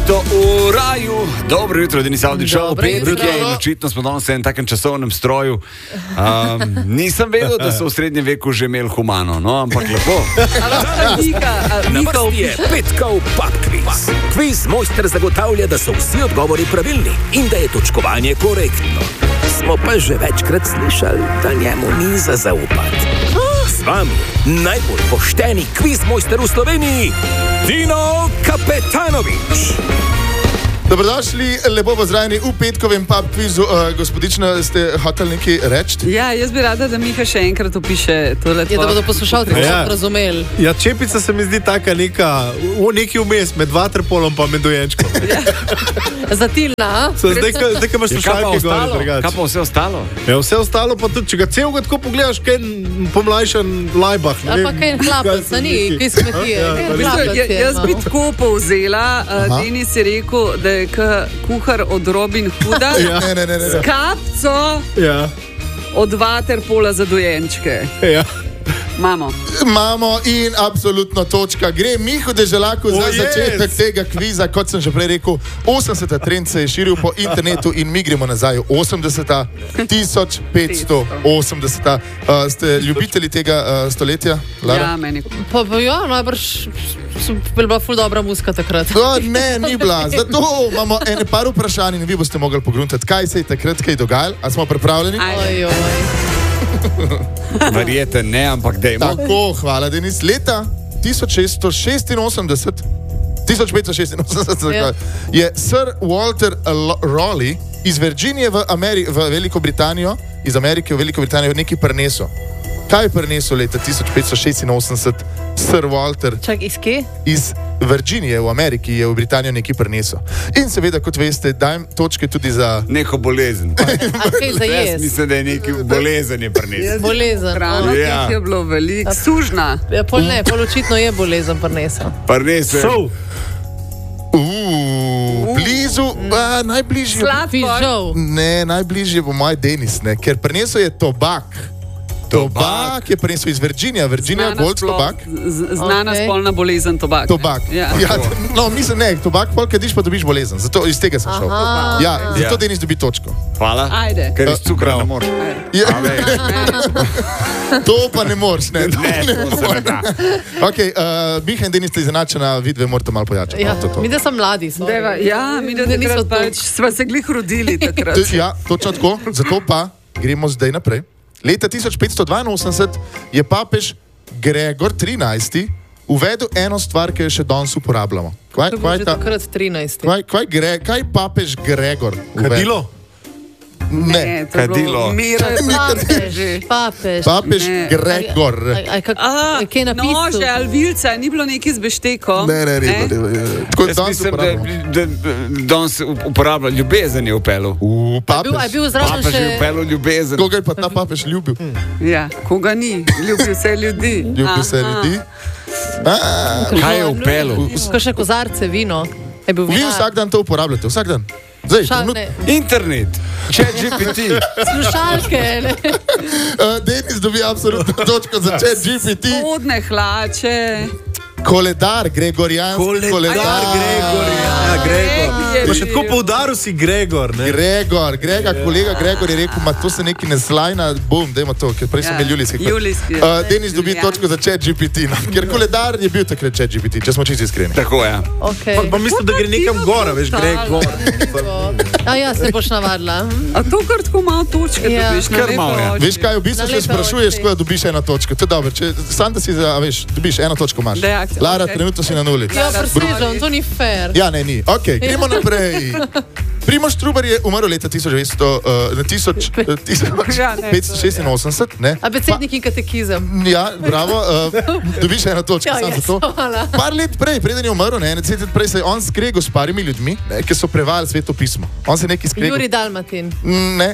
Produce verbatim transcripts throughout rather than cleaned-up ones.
sto v raju. Dobro jutro, Denis Avdićov, Petruk je in očitno smo danes v enem takem časovnem stroju. Um, nisem vedel, da so v srednjem veku že imeli humano, no, ampak lepo. Na vrsti je petkov pub kviz. Kviz mojster zagotavlja, da so vsi odgovori pravilni in da je točkovanje korektno. Smo pa že večkrat slišali, da njemu ni za zaupati. Z vami najbolj pošteni kviz mojster v Sloveniji, Tino Kapetanovič. Dobrodošli, lepo pozdravljeni v petkovem pub kvizu. Uh, gospodična, ste hoteli nekaj reči? Ja, jaz bi rada, da Miha še enkrat opiše tole. Je, da bodo poslušalci ja. razumeli. Ja, čepica se mi zdi taka neka, neki vmes med vaterpolom pa med dojenčkom. Ja. Zatilna, so, zdaj, ka, zdaj, ka imaš slušalke gori drugače. Kaj pa vse ostalo? Ja, vse ostalo pa tudi, če ga celega tako pogledaš, kaj pomlajšan lajbah. Ali pa kaj hlapec, ni, kaj smetije. Ja, ja, jaz bi tako povzela, uh, Denis je rekel, da k kuhar od Robin Hooda ja. ne, ne, ne, ne. s kapco ja. od vaterpola za dojenčke. Ja. Mamo. Mamo in absolutno točka. Gre Mihu Deželaku oh, za yes. začetek tega kviza, kot sem že prej rekel. osemdeseta trend se je širil po internetu in mi gremo nazaj v osemdeseta, tisoč petsto osemdeseta. Uh, ste ljubitelji tega uh, stoletja, Lara? Ja, meni. Pa, pa ja, najbrž bila ful dobra muzika takrat. No, ne, ni bila. Zato imamo ene par vprašanj in vi boste mogli pogruntati, kaj se je takrat kaj dogajalo. A smo pripravljeni? Oj, oj. Verjete ne, ampak dejmo. Tako, hvala Denis. Leta tisoč šeststo šestinosemdeset, tisoč petsto šestinosemdeset yeah. je Sir Walter Raleigh iz Virginije v, Ameri v Veliko Britanijo, iz Amerike v Veliko Britanijo nekaj prinesel. Kaj je prinesel leta tisoč petsto šestinosemdeset Sir Walter? Čak, iz kje? Iz Virginije v Ameriki je v Britanijo nekaj prinesel. In seveda, kot veste, dajem točke tudi za... Neko bolezen. A kaj za jaz? Jaz mislim, da je neki bolezen je prinesel. Bolezen. Hrano, ja. je bilo veliko. Sužna. Ja, pol ne, pol očitno je bolezen prinesel. Prinesel. Sov. Uuu, blizu, a, najbližji... Sladkor. Ne, najbližji bo moj Denis, ne, ker prinesel je tobak. Tobak je prinesel iz Virginije, Virginia Gold tobak. Znana okay. spolna bolezen tobak. Tobak. Ja. Ja, no, mislim, ne, tobak, polk diš pa dobiš bolezen. Zato iz tega sem šel. Aha. Ja, zato ja. Denis dobi točko. Hvala. Ajde. Ker iz cukra ne moreš. Ja. To pa ne moreš, ne. Ne, ne, to se ne da. Ok, uh, Miha in Denis ste izenačena, vidve morate malo pojačati. Ja, no, to, to. mi da sem mladi. Deva, ja, mi da takrat pač sva se glih rodili takrat. Ja, točno tako. Zato pa gremo zdaj naprej. Leta tisoč petsto dvainosemdeset je papež Gregor trinajsti uvedel eno stvar, ki jo še danes uporabljamo. Kaj, to kaj, je ta, takrat trinajsti. kaj, kaj, gre, kaj papež Gregor uvedel? Kadilo? Ne. Kadilo. Papež. Papež. Papež Ne. Gregor. Aj, aj, kak, A, kaj je napisal? nože ali vilce, ni bilo neki z bešteko. Ne, ne, ne. ne, ne. Tako je Jaz danes mislim, da, uporabljamo. da, da danes uporablja ljubezen je upelu. U, A bil, a papež. bil zraven Papež je še... upelu ljubezen. Koga je pa ta papež ljubil? Ja, koga ni, ljubi vse ljudi. Ljubil se Aha. ljudi? A, Kaj je upelu? Ko še kozarce vino. Je bil vi vinar. vsak dan to uporabljate, vsak dan. Zdaj, Šal, trenut, ne. Internet. Chat G P T. Slušalke, ne. uh, Denis dobi absolutno točko za Chat G P T. Spodne hlače. Koledar, Gregorijanski Koledar, koledar. Gregor. Ja, Gregor. Pa še tako poudaril si Gregor, ne? Gregor, Grega, kolega Gregor je rekel, ma to se neki ne slajna, bum, dajmo to, ker prej sem imel julijski. Julijski. Uh, Denis dobi točko za Chat G P T, no? Ker koledar je bil takrat Chat G P T, če smo čisto iskreni. Tako je. Okay. Pa, pa mislim, da gre nekam gora, veš, Gregor. A ja, se boš navadila. A to kar tako malo točke Ja. dobiš, Kar ne malo, ja. lepo. Veš kaj, v bistvu Na se lepe sprašuješ, oči. ko dobiš eno točko. To je dobro, če sam da si, za, a veš, dobiš eno točko imaš. Da, ja, Lara, ok. trenutno si na nuli. Ja, presežem, to ni fair. Ja, ne, ni. Ok, gremo naprej. Primož Trubar je umrl leta tisoč devetsto, uh, tisoč, uh, tisoč Ja, ne, petsto šestinosemdeset, ne? Abecednik in katekizem. Pa, ja, bravo, uh, dobiš eno točko, Ja, samo ja, za to. hvala. Par let prej, preden je umrl, ne, deset let prej se je on skregal s parimi ljudmi, ne, ki so prevajali Sveto pismo. On se je nekaj skregal. Juri Dalmatin. Ne,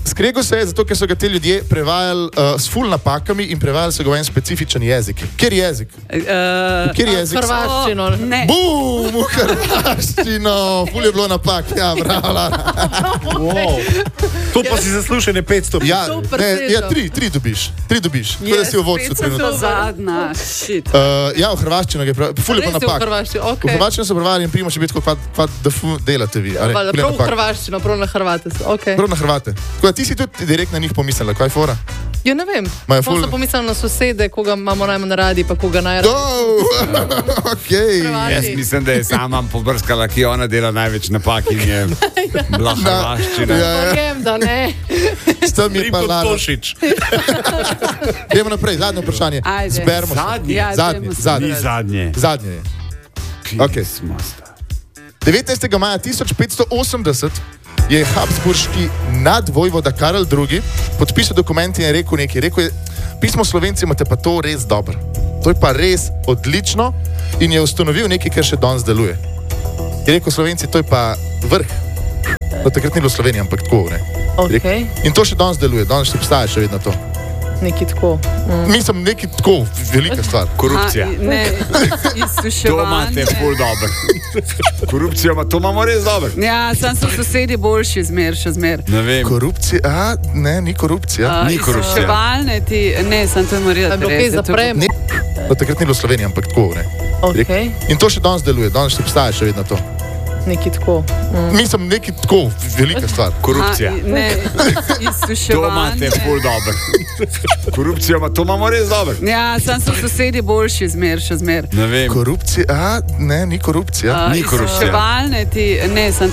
Skregal se je zato, ker so ga ti ljudje prevajali uh, s ful napakami in prevajali so ga v en specifičen jezik. Kjer jezik? Uh, Kjer jezik? Hrvaščino. Ne. Bum, v hrvaščino, ful je bilo napak, ja, brala. Wow. To pa si zaslužene petsto. Ja, Super ne, ja, sedem. tri, tri dobiš, tri dobiš, tako da si v vodstvu Spet sem bila trenutno. zadnja, shit. Uh, ja, v hrvaščino je, prav- ful je bilo Res je v napak. hrvaščini, V okej. hrvaščino so prevajali in primo še biti, kva, kva da fu delate vi. ali? Valjda, Ful je prav v napak. hrvaščino, prav na Hrvate. so, okej. Prav na Hrvate. Tako da ti si tudi direkt na njih pomislila, kaj je fora? Ja, ne vem. Ma je Ful... ful- sem pomislila na sosede, koga imamo najmanj radi, pa koga najraje. Oh, okej. Jaz mislim, da je sama pobrskala, ki ona dela največ napak in je bila hrvaščina. Ja, ja. Vem, da ne. S tem je pa Ripon lano. Tošič. Gremo naprej, zadnje vprašanje. Ajde. Zberemo se. Zadnje? Ja, Zadnje, dajmo se zadnje. Ni zadnje. Zadnje je. Okej. devetnajstega maja tisoč petsto osemdeset je Habsburški nadvojvoda Karel drugi. podpisal dokument in je rekel nekaj. Rekel je, pismo Slovenci imate pa to res dobro. To je pa res odlično in je ustanovil nekaj, kar še danes deluje. Je rekel Slovenci, to je pa vrh. No, takrat ni bilo Slovenije, ampak tako. Ne? Okay. In to še danes deluje, danes še obstaja še vedno to. Nekaj tako. Mm. Mislim, nekaj tako, velika stvar. Korupcija. A, ne, To izsuševanje. imate ful dobro. Korupcijo, ima- to imamo res dobro. Ja, sam so sosedi boljši, zmer, še zmer. Ne vem. Korupcija, a ne, ni korupcija. Uh, Ni korupcija. Izsuševalne ti, ne, sem to Marija. Da bi kaj zapremo. Ne, no, takrat ni bilo Slovenije, ampak tako. Ne? Okay. In to še danes deluje, danes še obstaja še vedno to. Nekaj tako. Mm. Mislim, nekaj tako, velika stvar. Korupcija. Ne, To izsuševanje. imate ful dobro. Korupcijo, ima- to imamo res dobro. Ja, sam so sosedi boljši, zmer, še zmer. Ne vem. Korupcija, a ne, ni korupcija. Uh, Ni korupcija. Izsuševalne ti, ne, sem